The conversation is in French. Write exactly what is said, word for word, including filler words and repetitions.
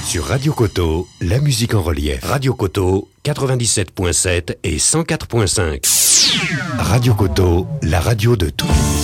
Sur Radio Coteau, la musique en relief. Radio Coteau, quatre-vingt-dix-sept virgule sept et cent quatre virgule cinq. Radio Coteau, la radio de tout.